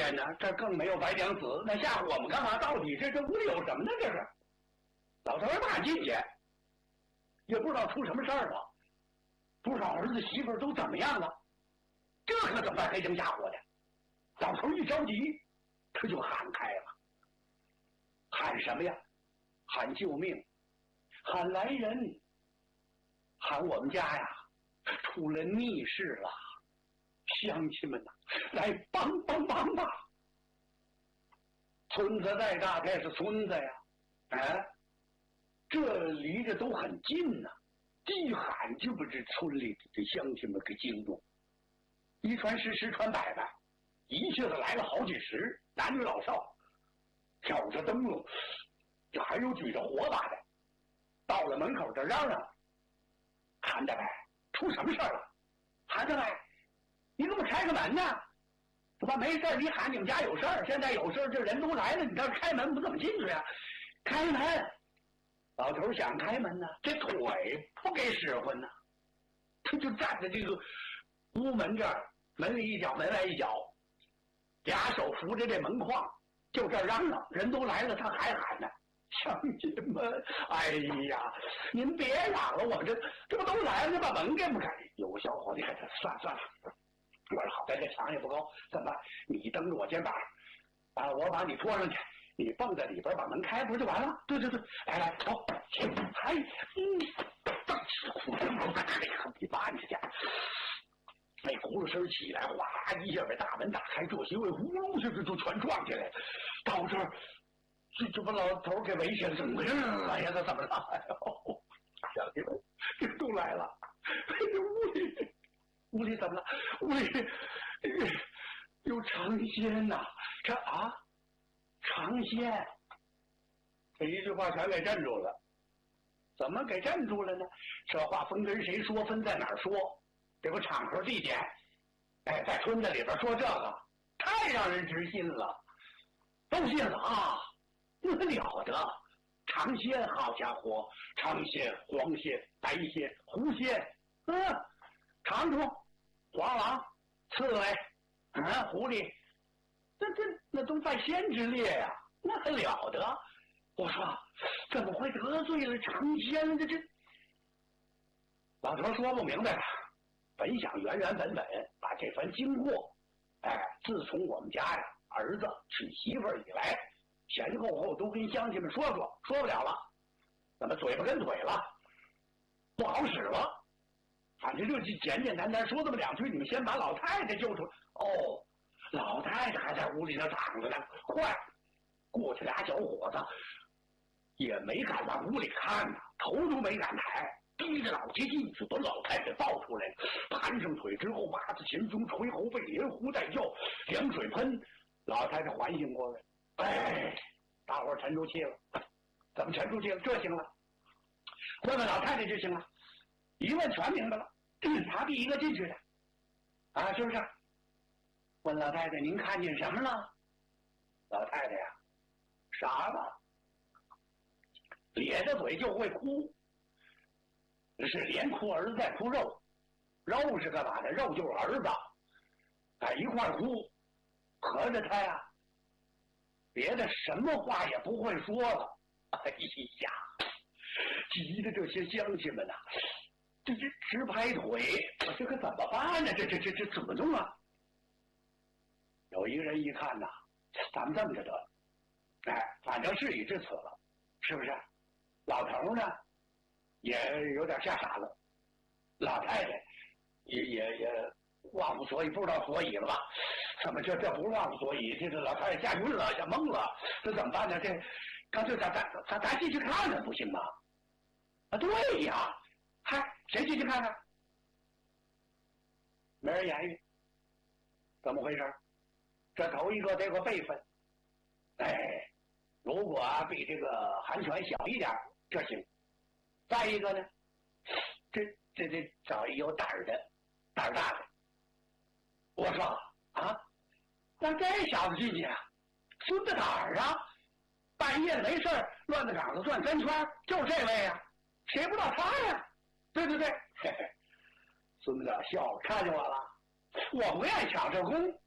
天呢，这更没有白娘子，那吓唬我们干嘛？到底这屋里有什么呢？这是老头儿怕进去，也不知道出什么事儿了，不知道儿子媳妇儿都怎么样了，这可怎么办？黑灯瞎火的，老头儿一着急，他就喊开了，喊什么呀？喊救命，喊来人，喊我们家呀出了逆事了，乡亲们呐，来帮帮忙吧！村子再大，这是村子呀，这离着都很近呐，一喊就把这村里的乡亲们给惊动，一传十，十传百吧，一下子来了好几十，男女老少，挑着灯笼，这还有举着火把的，到了门口这嚷嚷，韩大伯，出什么事儿了？韩大伯，你怎么开个门呢？怎么没事？你喊你们家有事儿，现在有事儿，这人都来了，你这开门不怎么进去啊？开门！老头想开门呢，这腿不给使唤呢，他就站在这个屋门这儿，门里一脚，门外一脚，俩手扶着这门框，就这嚷嚷，人都来了，他还喊呢。乡亲们，哎呀，您别嚷了，我们这不都来了，就把门给不开。有个小伙子，算了，我说好在这墙也不高，怎么办？你蹬着我肩膀，我把你拖上去，你蹦在里边把门开，不就完了？对，来，走，哎，你搬去去。那轱辘声起来，哗一下把大门打开，这些位呼噜就全撞起来，到这儿。这把老头给围起来，怎么回事？哎呀，他怎么了？哎呦，乡亲们，这都来了！这屋里怎么了？屋里有尝鲜呐！尝鲜！这一句话全给镇住了。怎么给镇住了呢？这话分跟谁说？分在哪儿说？这个场合地点，在村子里边说这个，太让人直信了，都信了啊！那了得！尝鲜，好家伙，尝鲜、黄鲜、白鲜、狐鲜，长虫、黄狼、刺猬，狐狸，那都在仙之列呀，那还了得！我说怎么会得罪了尝鲜？这老头说不明白了，本想原本把这番经过，自从我们家呀儿子娶媳妇儿以来。前后都跟乡亲们说不了了，怎么嘴巴跟腿了，不好使了。反正就简单说这么两句，你们先把老太太救出来。哦，老太太还在屋里头躺着呢，快！过去俩小伙子也没敢往屋里看呢，头都没敢抬，逼着老街进去，把老太太抱出来，盘上腿之后，挖着前胸，捶后背，连呼带叫，凉水喷，老太太缓醒过来。大伙儿沉住气了，怎么沉住气了？这行了，问问老太太就行了，一问全明白了。他第一个进去的，是不是？问老太太，您看见什么了？老太太呀，傻了，咧着嘴就会哭，是连哭儿子再哭肉，肉是干嘛的？肉就是儿子，一块哭，合着他呀。别的什么话也不会说了，哎呀，急的这些乡亲们呐，这直拍腿，这可怎么办呢？这怎么弄啊？有一个人一看呐，咱们这么着得了，反正事已至此了，是不是？老头呢，也有点吓傻了，老太太也忘乎所以，不知道所以了吧？怎么这不忘乎所以？这老太太吓晕了，吓懵了，这怎么办呢？这干脆咱进去看看不行吗？对呀，谁进去看看？没人言语，怎么回事？这头一个得个辈分，如果比这个寒泉小一点，这行。再一个呢，这找一有胆儿大的。我说让这小子进去啊，孙子胆儿啊！半夜没事乱子岗子转3圈，就是这位啊，谁不知道他呀？对，嘿嘿，孙子笑，看见我了，我不愿意抢这功，